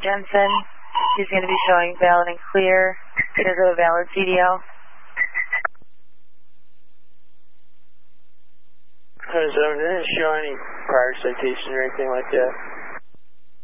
Jensen. He's going to be showing valid and clear because of a valid CDL. So it didn't show any prior citation or anything like that?